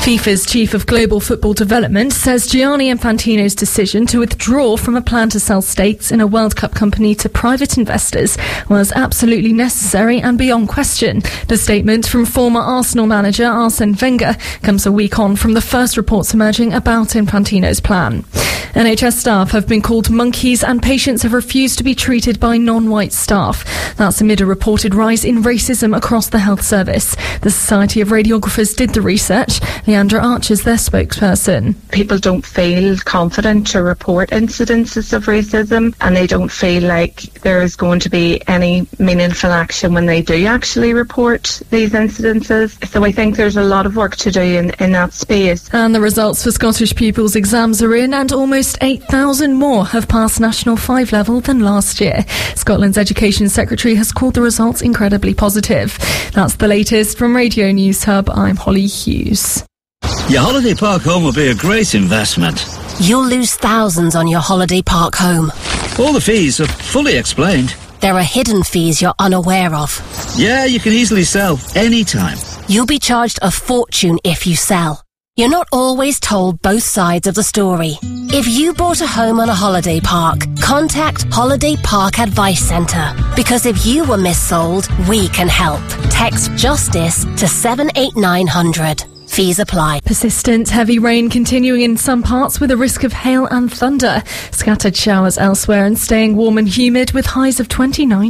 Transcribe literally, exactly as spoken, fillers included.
FIFA's chief of global football development says Gianni Infantino's decision to withdraw from a plan to sell stakes in a World Cup company to private investors was absolutely necessary and beyond question. The statement from former Arsenal manager Arsene Wenger comes a week on from the first reports emerging about Infantino's plan. N H S staff have been called monkeys and patients have refused to be treated by non-white staff. That's amid a reported rise in racism across the health service. The Society of Radiographers did the research. Leandra Archer's their spokesperson. People don't feel confident to report incidences of racism, and they don't feel like there is going to be any meaningful action when they do actually report these incidences. So I think there's a lot of work to do in, in that space. And the results for Scottish pupils' exams are in, and almost eight thousand more have passed National five level than last year. Scotland's Education Secretary has called the results incredibly positive. That's the latest from Radio News Hub. I'm Holly Hughes. Your holiday park home will be a great investment. You'll lose thousands on your holiday park home. All the fees are fully explained. There are hidden fees you're unaware of. Yeah, you can easily sell anytime. You'll be charged a fortune if you sell. You're not always told both sides of the story. If you bought a home on a holiday park, contact Holiday Park Advice Centre. Because if you were missold, we can help. Text JUSTICE to seven eight nine hundred. Fees apply. Persistent heavy rain continuing in some parts with a risk of hail and thunder. Scattered showers elsewhere and staying warm and humid with highs of twenty-nine.